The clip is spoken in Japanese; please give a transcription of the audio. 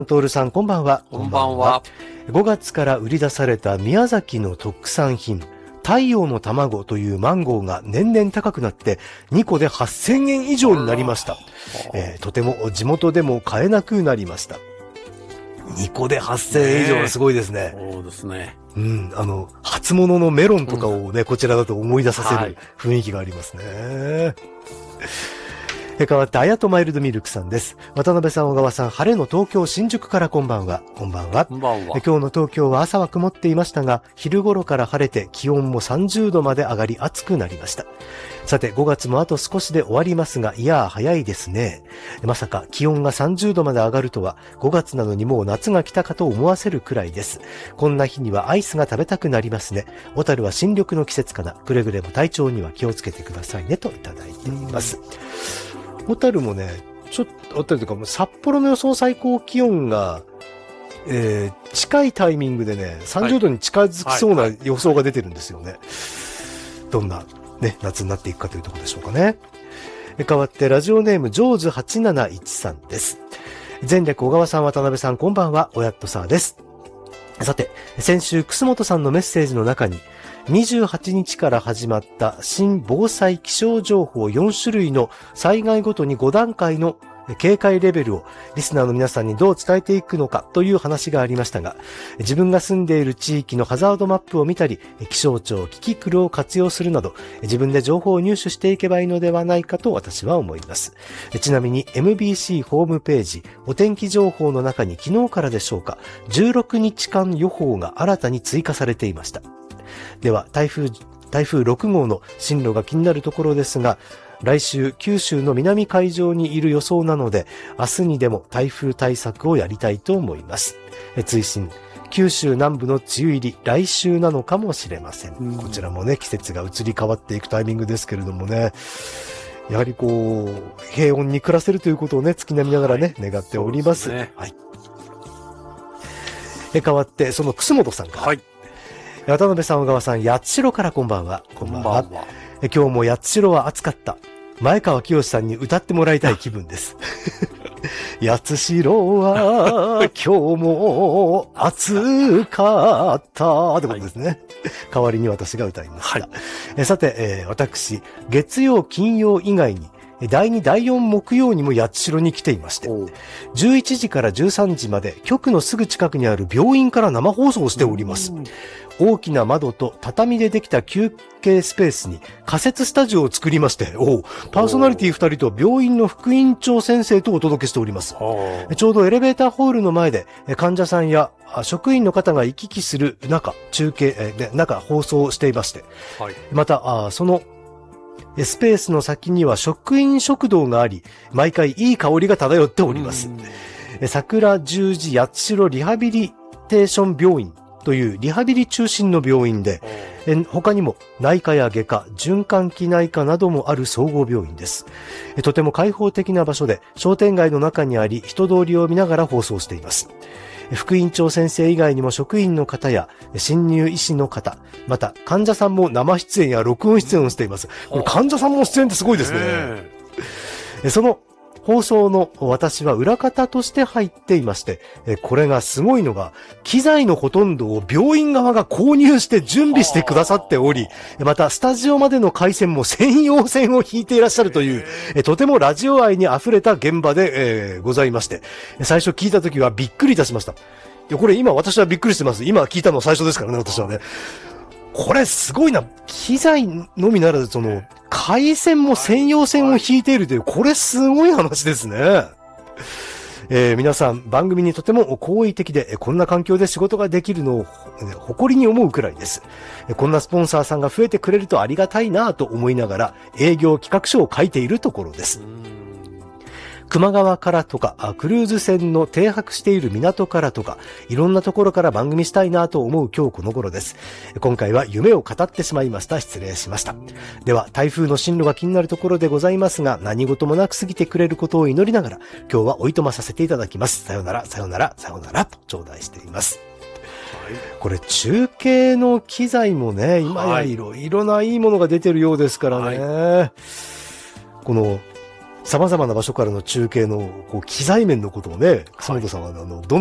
トールさん、こんばんは。 こんばんは。 5月から売り出された宮崎の特産品、太陽の卵というマンゴーが年々高くなって2個で8000円以上になりました。とても地元でも買えなくなりました。2個で8000円以上はすごいですね。 そうですね。 うん、初物のメロンとかをね、こちらだと思い出させる雰囲気がありますね。変わって、あやとマイルドミルクさんです。渡辺さん、小川さん、晴れの東京、新宿からこんばんは。こんばんは。 こんばんは。 今日の東京は朝は曇っていましたが、昼頃から晴れて気温も30度まで上がり暑くなりました。さて、5月もあと少しで終わりますが、いやー早いですね。まさか気温が30度まで上がるとは、5月なのにもう夏が来たかと思わせるくらいです。こんな日にはアイスが食べたくなりますね。小樽は新緑の季節かな。くれぐれも体調には気をつけてくださいねといただいています。小樽もね、ちょっと、小樽というか、札幌の予想最高気温が、近いタイミングでね、30度に近づきそうな予想が出てるんですよね。どんな、ね、夏になっていくかというところでしょうかね。変わって、ラジオネーム、ジョーズ871です。前略、小川さん、渡辺さん、こんばんは、おやっとさーです。さて、先週、楠本さんのメッセージの中に、28日から始まった新防災気象情報4種類の災害ごとに5段階の警戒レベルをリスナーの皆さんにどう伝えていくのかという話がありましたが、自分が住んでいる地域のハザードマップを見たり、気象庁キキクルを活用するなど、自分で情報を入手していけばいいのではないかと私は思います。ちなみに MBC ホームページ、お天気情報の中に昨日からでしょうか、16日間予報が新たに追加されていました。では、台風6号の進路が気になるところですが、来週、九州の南海上にいる予想なので、明日にでも台風対策をやりたいと思います。追伸、九州南部の梅雨入り、来週なのかもしれません。こちらもね、季節が移り変わっていくタイミングですけれどもね、やはりこう、平穏に暮らせるということをね、月並みながらね、願っております。 ね、 はい。変わって、その楠本さんから。はい。渡辺さん、小川さん、八代からこんばんは。こんばんは。今日も八代は暑かった。前川清さんに歌ってもらいたい気分です。八代は今日も暑かったってことですね。はい、代わりに私が歌いました。はい、さて、私、月曜、金曜以外に、第2、第4木曜にも八代に来ていまして、11時から13時まで局のすぐ近くにある病院から生放送をしております。大きな窓と畳でできた休憩スペースに仮設スタジオを作りまして、パーソナリティ2人と病院の副院長先生とお届けしております。ちょうどエレベーターホールの前で患者さんや職員の方が行き来する中、放送していまして、はい、また、そのスペースの先には職員食堂があり、毎回いい香りが漂っております。桜十字八代リハビリテーション病院というリハビリ中心の病院で、他にも内科や外科、循環器内科などもある総合病院です。とても開放的な場所で商店街の中にあり、人通りを見ながら放送しています。副院長先生以外にも職員の方や新入医師の方、また患者さんも生出演や録音出演をしています。これ患者さんも出演ってすごいですね。その放送の私は裏方として入っていまして、これがすごいのが、機材のほとんどを病院側が購入して準備してくださっており、またスタジオまでの回線も専用線を引いていらっしゃるという、とてもラジオ愛に溢れた現場で、ございまして、最初聞いたときはびっくりいたしました。いや、これ今私はびっくりしてます。今聞いたの最初ですからね、私はね。これすごいな。機材のみならず、回線も専用線を引いているという、これすごい話ですね。皆さん番組にとても好意的で、こんな環境で仕事ができるのを誇りに思うくらいです。こんなスポンサーさんが増えてくれるとありがたいなと思いながら、営業企画書を書いているところです。球磨川からとか、クルーズ船の停泊している港からとか、いろんなところから番組したいなと思う今日この頃です。今回は夢を語ってしまいました。失礼しました。では、台風の進路が気になるところでございますが、何事もなく過ぎてくれることを祈りながら、今日はおいとまさせていただきます。さよなら、さよなら、さよなら、と頂戴しています。これ中継の機材もね、今やいろいろないいものが出てるようですからね。この様々な場所からの中継の、機材面のことをね、楠本さんは、どの